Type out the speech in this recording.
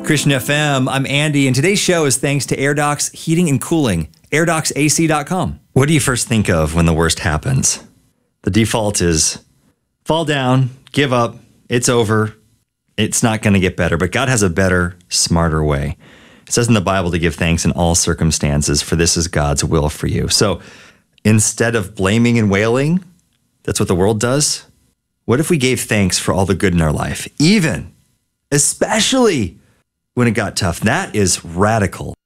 Christian FM. I'm Andy, and today's show is thanks to AirDocs Heating and Cooling, airdocksac.com. What do you first think of when the worst happens? The default is fall down, give up, it's over, it's not going to get better. But God has a better, smarter way. It says in the Bible to give thanks in all circumstances, for this is God's will for you. So instead of blaming and wailing, that's what the world does. What if we gave thanks for all the good in our life, especially when it got tough? That is radical.